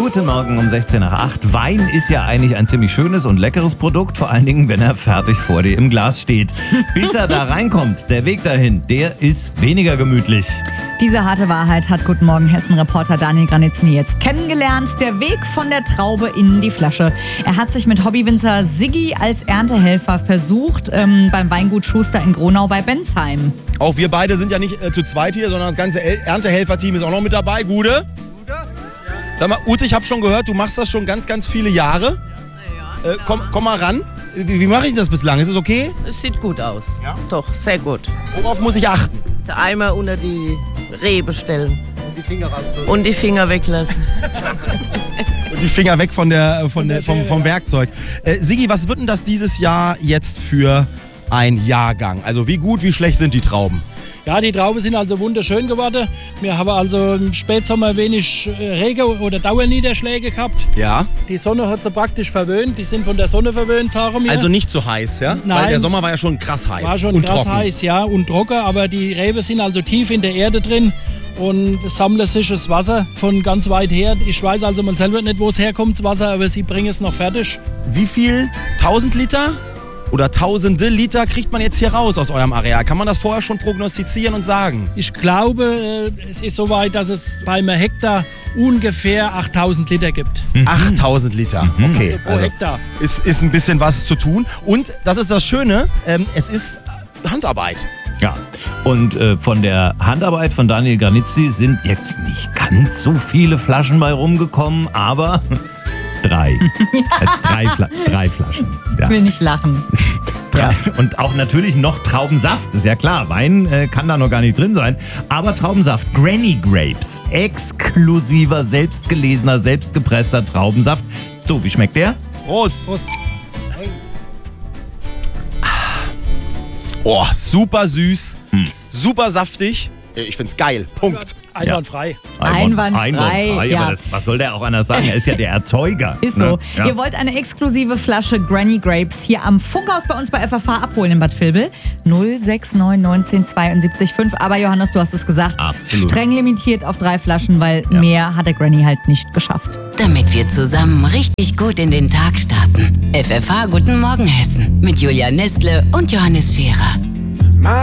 Guten Morgen um 16 nach 8. Wein ist ja eigentlich ein ziemlich schönes und leckeres Produkt, vor allen Dingen, wenn er fertig vor dir im Glas steht. Bis er da reinkommt, der Weg dahin, der ist weniger gemütlich. Diese harte Wahrheit hat Guten Morgen Hessen-Reporter Daniel Granitzny jetzt kennengelernt. Der Weg von der Traube in die Flasche. Er hat sich mit Hobbywinzer Siggi als Erntehelfer versucht beim Weingut Schuster in Gronau bei Bensheim. Auch wir beide sind ja nicht zu zweit hier, sondern das ganze Erntehelfer-Team ist auch noch mit dabei. Gude? Sag mal, Ute, ich habe schon gehört, du machst das schon ganz, ganz viele Jahre. Komm mal ran. Wie mache ich das bislang? Ist es okay? Es sieht gut aus. Ja? Doch, sehr gut. Worauf muss ich achten? Der Eimer unter die Rebe stellen. Und die Finger rausholen. Und die Finger weglassen. Und die Finger weg vom Werkzeug. Siggi, was wird denn das dieses Jahr jetzt für ein Jahrgang? Also wie gut, wie schlecht sind die Trauben? Ja, die Trauben sind also wunderschön geworden. Wir haben also im Spätsommer wenig Regen- oder Dauerniederschläge gehabt. Ja. Die Sonne hat sie praktisch verwöhnt. Die sind von der Sonne verwöhnt, sagen wir. Also nicht so heiß, ja? Nein. Weil der Sommer war ja schon krass heiß. War schon und krass trocken. heiß, ja, und trocken. Aber die Reben sind also tief in der Erde drin. Und es sammelt sich das Wasser von ganz weit her. Ich weiß also man selber nicht, wo es herkommt, das Wasser, aber sie bringen es noch fertig. Wie viel? 1000 Liter? Oder tausende Liter kriegt man jetzt hier raus aus eurem Areal? Kann man das vorher schon prognostizieren und sagen? Ich glaube, es ist soweit, dass es bei einem Hektar ungefähr 8000 Liter gibt. 8000 Liter, okay. Pro Hektar. Ist ein bisschen was zu tun. Und das ist das Schöne, es ist Handarbeit. Ja, und von der Handarbeit von Daniel Granitzny sind jetzt nicht ganz so viele Flaschen bei rumgekommen, aber drei Flaschen. Ja. Ich will nicht lachen. Ja. Und auch natürlich noch Traubensaft, ist ja klar. Wein kann da noch gar nicht drin sein. Aber Traubensaft, Granny Grapes, exklusiver, selbstgelesener, selbstgepresster Traubensaft. So, wie schmeckt der? Prost! Prost. Oh, super süß, super saftig. Ich find's geil. Punkt. Einwandfrei. Einwandfrei, ja. Aber was soll der auch anders sagen? Er ist ja der Erzeuger. Ist so. Ne? Ja. Ihr wollt eine exklusive Flasche Granny Grapes hier am Funkhaus bei uns bei FFH abholen in Bad Vilbel. 069 19 72 5. Aber Johannes, du hast es gesagt, Absolut. streng limitiert auf 3 Flaschen, weil mehr hat der Granny halt nicht geschafft. Damit wir zusammen richtig gut in den Tag starten. FFH Guten Morgen Hessen mit Julia Nestle und Johannes Scherer.